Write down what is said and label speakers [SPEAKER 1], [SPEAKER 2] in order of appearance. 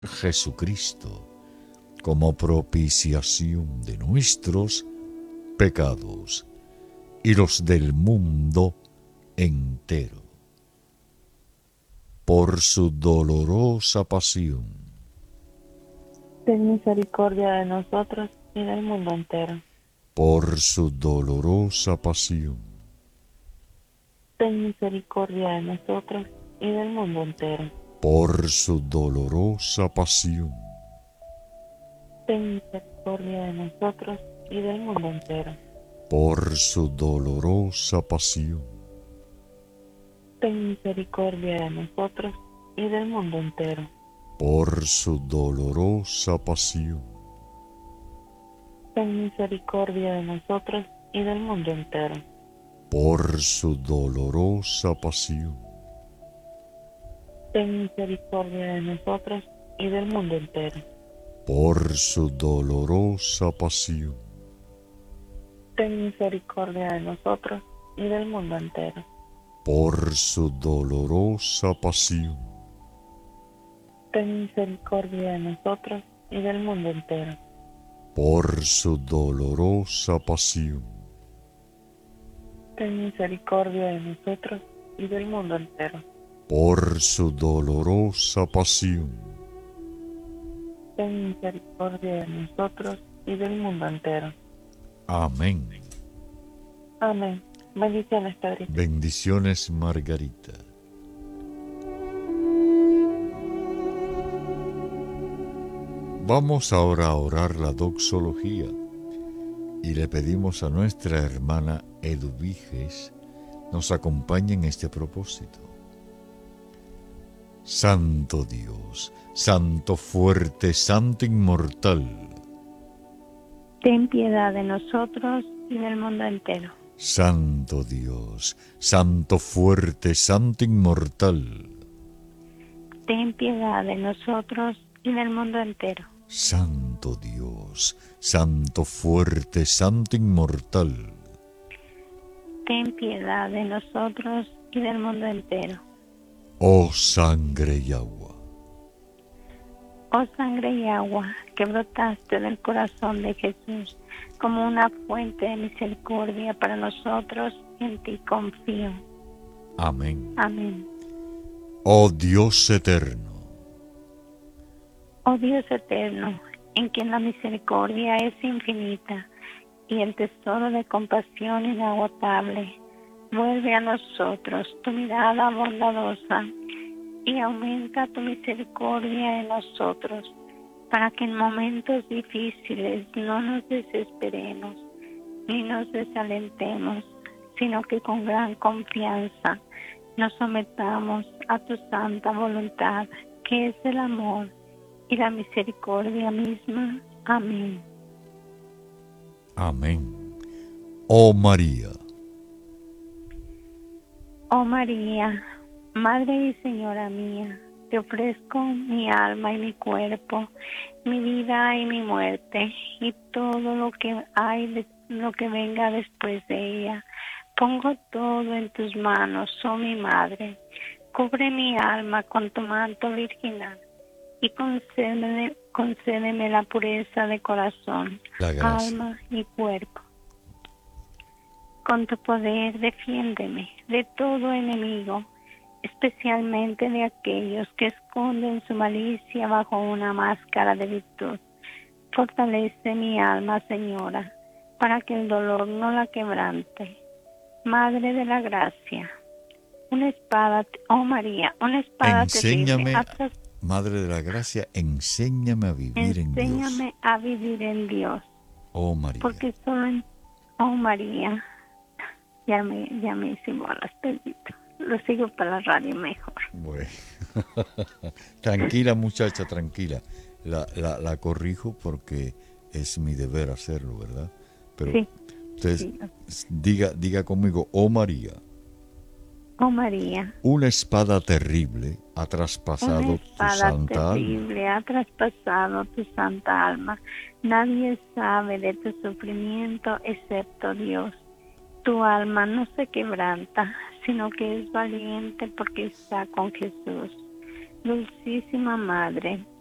[SPEAKER 1] Jesucristo, como propiciación de nuestros pecados y los del mundo entero. Por su dolorosa pasión,
[SPEAKER 2] ten misericordia de nosotros y del mundo entero.
[SPEAKER 1] por su dolorosa pasión,
[SPEAKER 2] Ten misericordia de nosotros y del mundo entero.
[SPEAKER 1] por su dolorosa pasión,
[SPEAKER 2] Ten misericordia de nosotros y del mundo entero.
[SPEAKER 1] por su dolorosa pasión,
[SPEAKER 2] Ten misericordia de nosotros y del mundo entero.
[SPEAKER 1] por su dolorosa pasión,
[SPEAKER 2] Ten misericordia de nosotros y del mundo entero.
[SPEAKER 1] por su dolorosa pasión,
[SPEAKER 2] Ten misericordia de nosotros y del mundo entero.
[SPEAKER 1] por su dolorosa pasión,
[SPEAKER 2] Ten misericordia de nosotros y del mundo entero.
[SPEAKER 1] por su dolorosa pasión,
[SPEAKER 2] Ten misericordia de nosotros y del mundo entero.
[SPEAKER 1] por su dolorosa pasión,
[SPEAKER 2] Ten misericordia de nosotros y del mundo entero.
[SPEAKER 1] por su dolorosa pasión,
[SPEAKER 2] Ten misericordia de nosotros y del mundo entero.
[SPEAKER 1] amén.
[SPEAKER 2] Amén. Bendiciones, Padrito.
[SPEAKER 1] Bendiciones, Margarita. Vamos ahora a orar la doxología y le pedimos a nuestra hermana Eduviges nos acompañe en este propósito. Santo Dios, Santo fuerte, Santo inmortal,
[SPEAKER 3] ten piedad de nosotros y del mundo entero.
[SPEAKER 1] Santo Dios, Santo fuerte, Santo inmortal,
[SPEAKER 3] Ten piedad de nosotros y del mundo entero.
[SPEAKER 1] Santo Dios, Santo fuerte, Santo inmortal,
[SPEAKER 3] Ten piedad de nosotros y del mundo entero.
[SPEAKER 1] oh sangre y agua,
[SPEAKER 3] Oh sangre y agua que brotaste del corazón de Jesús como una fuente de misericordia para nosotros, en ti confío.
[SPEAKER 1] amén.
[SPEAKER 3] Amén.
[SPEAKER 1] Oh Dios eterno,
[SPEAKER 3] Oh Dios eterno, en quien la misericordia es infinita y el tesoro de compasión inagotable, vuelve a nosotros tu mirada bondadosa y aumenta tu misericordia en nosotros, para que en momentos difíciles no nos desesperemos ni nos desalentemos, sino que con gran confianza nos sometamos a tu santa voluntad, que es el amor y la misericordia misma. Amén.
[SPEAKER 1] amén. Oh María,
[SPEAKER 3] Oh María, Madre y Señora mía, te ofrezco mi alma y mi cuerpo, mi vida y mi muerte, y todo lo que hay, lo que venga después de ella. Pongo todo en tus manos, oh mi Madre. Cubre mi alma con tu manto virginal y concédeme la pureza de corazón,
[SPEAKER 1] la gracia.
[SPEAKER 3] alma y cuerpo. Con tu poder defiéndeme de todo enemigo, especialmente de aquellos que esconden su malicia bajo una máscara de virtud. Fortalece mi alma, Señora, para que el dolor no la quebrante. Madre de la gracia, una espada, oh María, una espada
[SPEAKER 1] Enséñame,
[SPEAKER 3] terrible.
[SPEAKER 1] Madre de la gracia, enséñame a vivir en Dios.
[SPEAKER 3] Enséñame a vivir en Dios,
[SPEAKER 1] Oh María,
[SPEAKER 3] porque solo en, oh María, ya me hice bolas, Pedrito. Lo sigo para la radio mejor.
[SPEAKER 1] bueno. Tranquila muchacha, tranquila. La corrijo porque es mi deber hacerlo, ¿verdad? Pero
[SPEAKER 3] Sí.
[SPEAKER 1] entonces,
[SPEAKER 3] Sí.
[SPEAKER 1] diga conmigo, oh María,
[SPEAKER 3] Oh María,
[SPEAKER 1] una espada terrible ha traspasado
[SPEAKER 3] una
[SPEAKER 1] tu
[SPEAKER 3] espada
[SPEAKER 1] santa alma.
[SPEAKER 3] terrible ha traspasado tu santa alma. Nadie sabe de tu sufrimiento excepto Dios. Tu alma no se quebranta, sino que es valiente porque está con Jesús. Dulcísima Madre,